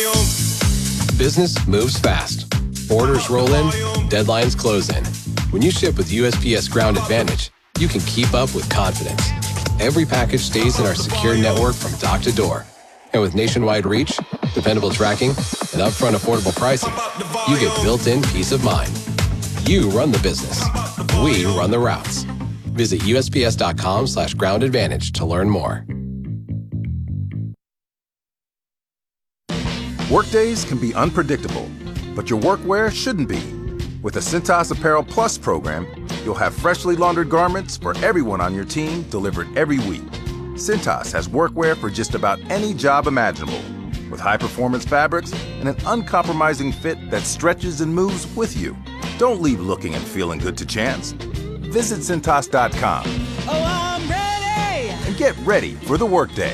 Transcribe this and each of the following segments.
Business moves fast. Orders roll in, deadlines close in. When you ship with USPS Ground Advantage, you can keep up with confidence. Every package stays in our secure network from dock to door. And with nationwide reach, dependable tracking, and upfront affordable pricing, you get built-in peace of mind. You run the business. We run the routes. Visit USPS.com/Ground Advantage to learn more. Workdays can be unpredictable, but your workwear shouldn't be. With the Cintas Apparel Plus program, you'll have freshly laundered garments for everyone on your team delivered every week. Cintas has workwear for just about any job imaginable, with high-performance fabrics and an uncompromising fit that stretches and moves with you. Don't leave looking and feeling good to chance. Visit Cintas.com. Oh, I'm ready! And get ready for the workday.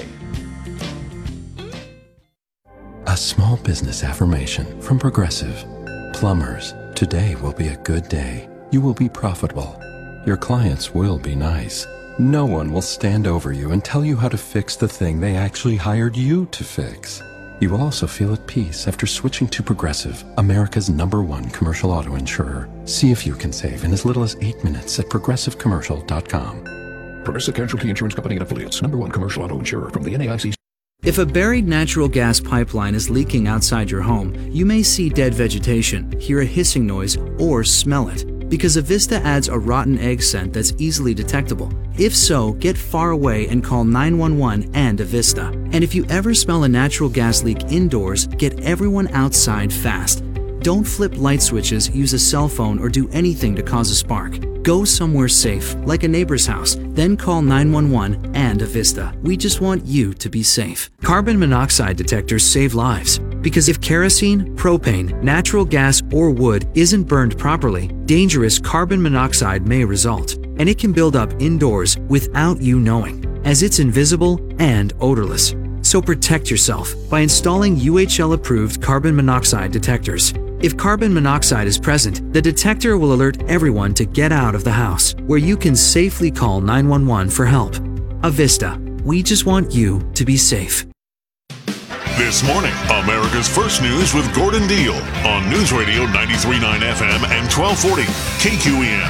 A small business affirmation from Progressive. Plumbers, today will be a good day. You will be profitable. Your clients will be nice. No one will stand over you and tell you how to fix the thing they actually hired you to fix. You will also feel at peace after switching to Progressive, America's #1 commercial auto insurer. See if you can save in as little as 8 minutes at progressivecommercial.com. Progressive Casualty Insurance Company and Affiliates, #1 commercial auto insurer from the NAIC. If a buried natural gas pipeline is leaking outside your home, you may see dead vegetation, hear a hissing noise, or smell it. Because Avista adds a rotten egg scent that's easily detectable. If so, get far away and call 911 and Avista. And if you ever smell a natural gas leak indoors, get everyone outside fast. Don't flip light switches, use a cell phone, or do anything to cause a spark. Go somewhere safe, like a neighbor's house, then call 911 and Avista. We just want you to be safe. Carbon monoxide detectors save lives. Because if kerosene, propane, natural gas, or wood isn't burned properly, dangerous carbon monoxide may result. And it can build up indoors without you knowing, as it's invisible and odorless. So protect yourself by installing UHL-approved carbon monoxide detectors. If carbon monoxide is present, the detector will alert everyone to get out of the house, where you can safely call 911 for help. Avista, we just want you to be safe. This morning, America's First News with Gordon Deal on News Radio 93.9 FM and 1240 KQEN.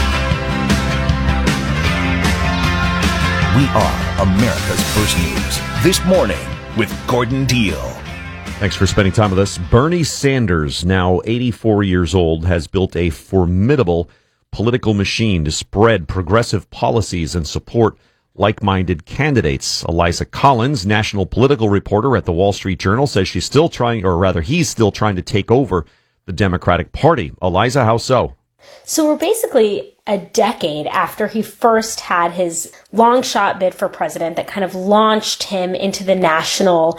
We are America's First News. This morning with Gordon Deal. Thanks for spending time with us. Bernie Sanders, now 84 years old, has built a formidable political machine to spread progressive policies and support like-minded candidates. Eliza Collins, national political reporter at the Wall Street Journal, says she's still trying, or rather he's still trying to take over the Democratic Party. Eliza, how so? So we're basically a decade after he first had his long shot bid for president that kind of launched him into the national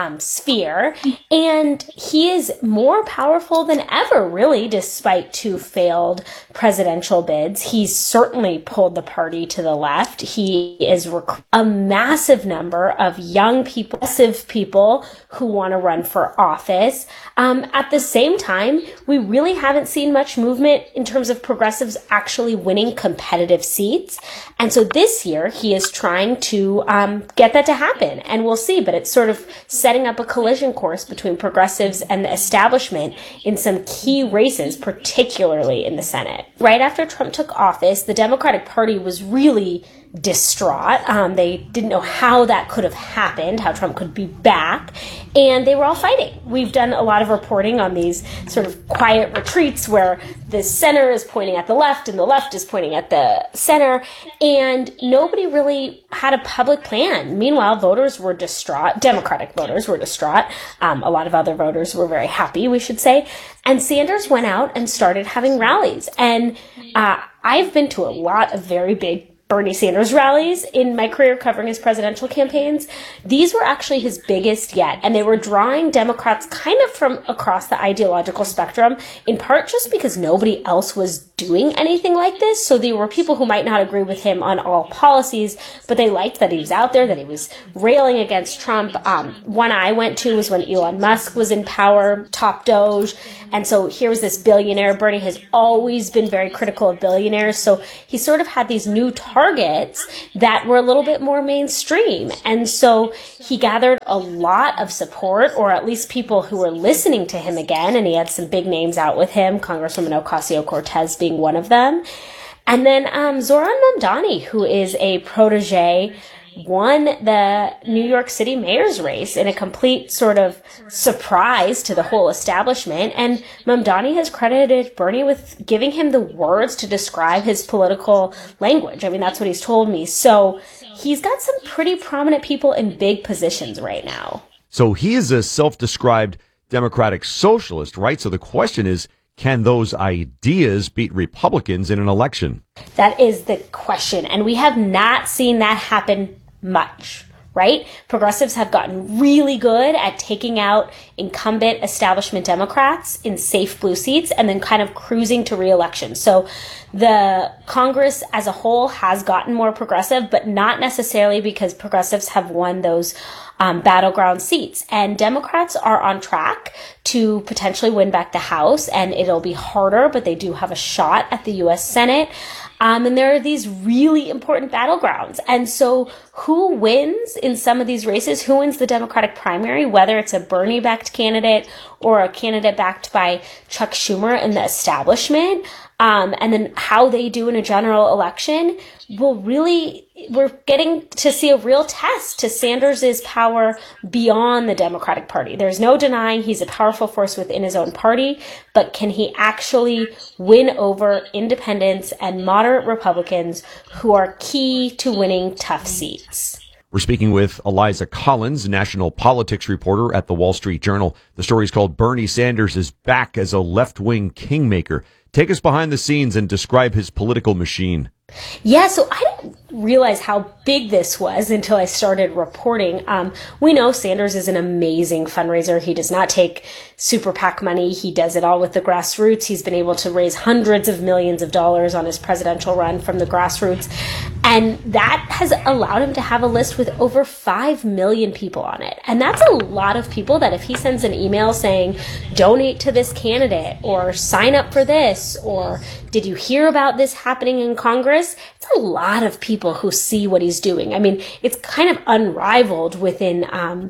sphere, and he is more powerful than ever, really, despite 2 failed presidential bids. He's certainly pulled the party to the left. He is a massive number of young people, progressive people who want to run for office. At the same time, we really haven't seen much movement in terms of progressives actually winning competitive seats. And so this year, he is trying to get that to happen, and we'll see, but it's sort of setting up a collision course between progressives and the establishment in some key races, particularly in the Senate. Right after Trump took office, the Democratic Party was really distraught. They didn't know how that could have happened, how Trump could be back, and they were all fighting. We've done a lot of reporting on these sort of quiet retreats where the center is pointing at the left and the left is pointing at the center, and nobody really had a public plan. Meanwhile, voters were distraught. Democratic voters were distraught. A lot of other voters were very happy, we should say. And Sanders went out and started having rallies. And I've been to a lot of very big Bernie Sanders rallies in my career covering his presidential campaigns. These were actually his biggest yet, and they were drawing Democrats kind of from across the ideological spectrum, in part just because nobody else was doing anything like this. So there were people who might not agree with him on all policies, but they liked that he was out there, that he was railing against Trump. One I went to was when Elon Musk was in power, top Doge. And so here was this billionaire. Bernie has always been very critical of billionaires. So he sort of had these new targets targets that were a little bit more mainstream. And so he gathered a lot of support, or at least people who were listening to him again. And he had some big names out with him, Congresswoman Ocasio-Cortez being one of them. And then Zohran Mamdani, who is a protege, won the New York City mayor's race in a complete sort of surprise to the whole establishment. And Mamdani has credited Bernie with giving him the words to describe his political language. I mean, that's what he's told me. So he's got some pretty prominent people in big positions right now. So he is a self-described Democratic socialist, right? So the question is, can those ideas beat Republicans in an election? That is the question. And we have not seen that happen much, right? Progressives have gotten really good at taking out incumbent establishment Democrats in safe blue seats and then kind of cruising to re-election. So the Congress as a whole has gotten more progressive, but not necessarily because progressives have won those battleground seats. And Democrats are on track to potentially win back the House, and it'll be harder, but they do have a shot at the U.S. Senate. And there are these really important battlegrounds. And so who wins in some of these races? Who wins the Democratic primary, whether it's a Bernie-backed candidate or a candidate backed by Chuck Schumer and the establishment? And then how they do in a general election we're getting to see a real test to Sanders' power beyond the Democratic Party. There's no denying he's a powerful force within his own party, but can he actually win over independents and moderate Republicans who are key to winning tough seats? We're speaking with Eliza Collins, national politics reporter at the Wall Street Journal. The story is called Bernie Sanders is Back as a Left-Wing Kingmaker. Take us behind the scenes and describe his political machine. Yeah, so I didn't realize how big this was until I started reporting. We know Sanders is an amazing fundraiser. He does not take super PAC money. He does it all with the grassroots. He's been able to raise hundreds of millions of dollars on his presidential run from the grassroots. And that has allowed him to have a list with over 5 million people on it. And that's a lot of people that if he sends an email saying, donate to this candidate, or sign up for this, or did you hear about this happening in Congress? It's a lot of people who see what he's doing. I mean, it's kind of unrivaled within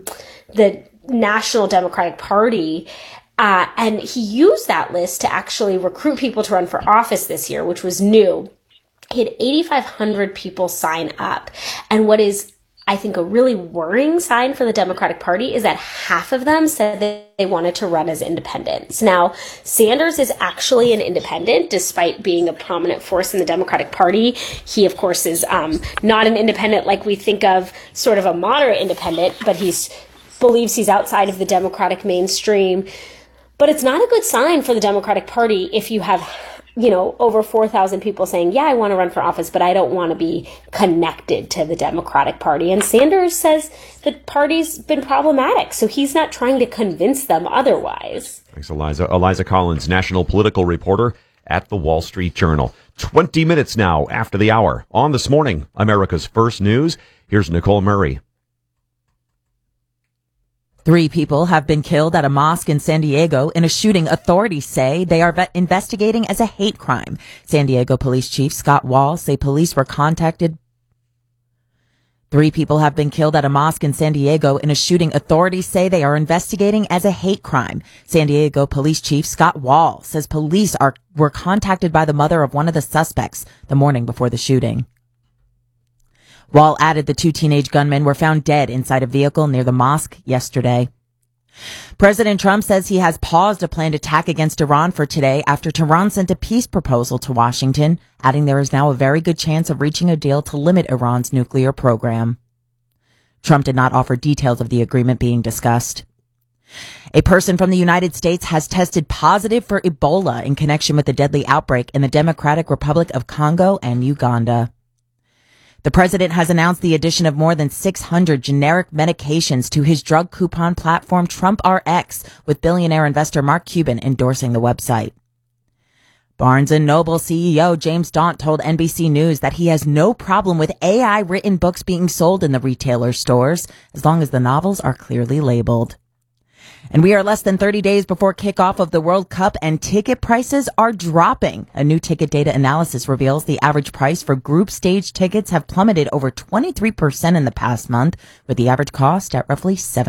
the National Democratic Party. And he used that list to actually recruit people to run for office this year, which was new. He had 8,500 people sign up. And what is, I think, a really worrying sign for the Democratic Party is that half of them said that they wanted to run as independents. Now, Sanders is actually an independent, despite being a prominent force in the Democratic Party. He, of course, is not an independent like we think of, sort of a moderate independent, but he believes he's outside of the Democratic mainstream. But it's not a good sign for the Democratic Party if you have over 4,000 people saying, yeah, I want to run for office, but I don't want to be connected to the Democratic Party. And Sanders says the party's been problematic, so he's not trying to convince them otherwise. Thanks, Eliza. Eliza Collins, national political reporter at the Wall Street Journal. 20 minutes now after the hour. On This Morning, America's First News, here's Nicole Murray. 3 people have been killed at a mosque in San Diego in a shooting authorities say they are investigating as a hate crime. San Diego Police Chief Scott Wall say police were contacted. 3 people have been killed at a mosque in San Diego in a shooting authorities say they are investigating as a hate crime. San Diego Police Chief Scott Wall says police were contacted by the mother of one of the suspects the morning before the shooting. Wall added the 2 teenage gunmen were found dead inside a vehicle near the mosque yesterday. President Trump says he has paused a planned attack against Iran for today after Tehran sent a peace proposal to Washington, adding there is now a very good chance of reaching a deal to limit Iran's nuclear program. Trump did not offer details of the agreement being discussed. A person from the United States has tested positive for Ebola in connection with the deadly outbreak in the Democratic Republic of Congo and Uganda. The president has announced the addition of more than 600 generic medications to his drug coupon platform TrumpRx, with billionaire investor Mark Cuban endorsing the website. Barnes & Noble CEO James Daunt told NBC News that he has no problem with AI-written books being sold in the retailer's stores, as long as the novels are clearly labeled. And we are less than 30 days before kickoff of the World Cup, and ticket prices are dropping. A new ticket data analysis reveals the average price for group stage tickets have plummeted over 23% in the past month, with the average cost at roughly